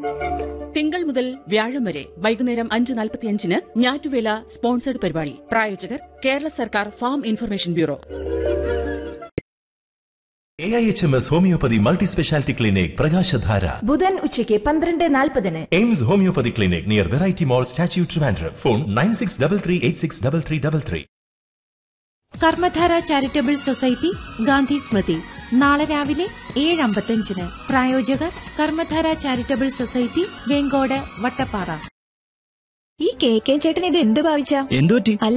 തിങ്കൾ മുതൽ വ്യാഴം വരെ വൈകുന്നേരം 5:45 ഞാറ്റുവേല സ്പോൺസർഡ് പരിപാടി. പ്രായോജകർ കേരള സർക്കാർ farm information bureau. AIHMS homeopathy multi speciality clinic പ്രകാശധാര ബുധൻ ഉച്ചയ്ക്ക് 12:40. AIIMS homeopathy clinic near variety മോൾ statue Trivandrum. Phone 9633863333. Karmadhara charitable society Gandhi സ്മൃതി നാളെ രാവിലെ 7:55. പ്രായോജകർ കർമ്മധാര ചാരിറ്റബിൾ സൊസൈറ്റി, വെങ്കോട്, വട്ടപ്പാറ. ഈ KK ചേട്ടൻ ഇത് എന്ത് ഭാവിച്ച? എന്തുപറ്റി?